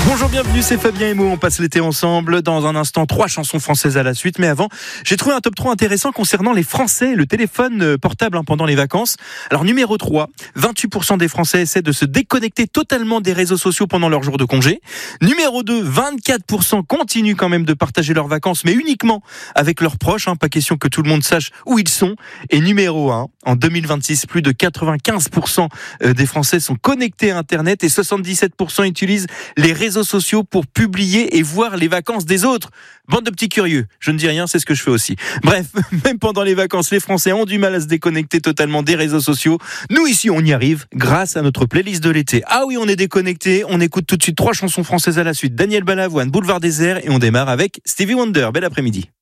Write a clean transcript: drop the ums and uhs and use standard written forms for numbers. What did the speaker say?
Bonjour, bienvenue, c'est Fabien et Mo, on passe l'été ensemble. Dans un instant, 3 chansons françaises à la suite. Mais avant, j'ai trouvé un top 3 intéressant concernant les Français, le téléphone portable pendant les vacances. Alors numéro 3, 28% des Français essaient de se déconnecter totalement des réseaux sociaux pendant leur jour de congé. Numéro 2, 24% continuent quand même de partager leurs vacances, mais uniquement avec leurs proches, pas question que tout le monde sache où ils sont. Et numéro 1, en 2026, plus de 95% des Français sont connectés à Internet et 77% utilisent les réseaux sociaux pour publier et voir les vacances des autres. Bande de petits curieux. Je ne dis rien, c'est ce que je fais aussi. Bref, même pendant les vacances, les Français ont du mal à se déconnecter totalement des réseaux sociaux. Nous ici, on y arrive grâce à notre playlist de l'été. Ah oui, on est déconnectés. On écoute tout de suite 3 chansons françaises à la suite. Daniel Balavoine, Boulevard Désert, et on démarre avec Stevie Wonder. Bel après-midi.